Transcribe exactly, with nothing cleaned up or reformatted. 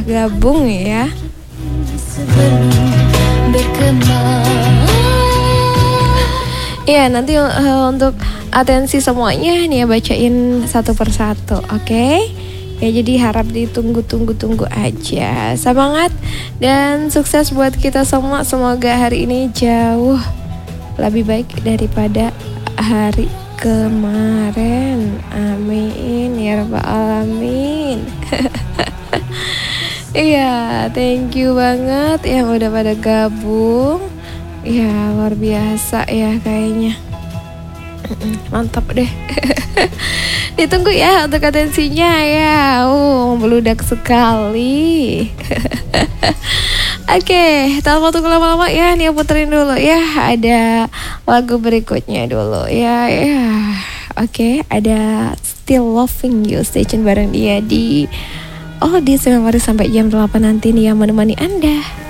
gabung ya. Iya, nanti uh, untuk atensi semuanya nih ya, bacain satu persatu, oke? Okay? Ya, jadi harap ditunggu-tunggu-tunggu aja. Semangat dan sukses buat kita semua. Semoga hari ini jauh lebih baik daripada hari kemarin. Amin ya rabbal alamin. Iya, thank you banget yang udah pada gabung. Ya, luar biasa ya kayaknya. Mantap deh. Ditunggu ya untuk atensinya ya. Oh, meludak sekali. Oke, tanpa tunggu lama-lama ya, nih puterin dulu ya. Ada lagu berikutnya dulu ya. Ya. Oke, ada Still Loving You, station bareng dia di Oh di Semester sampai jam delapan nanti nih yang menemani Anda.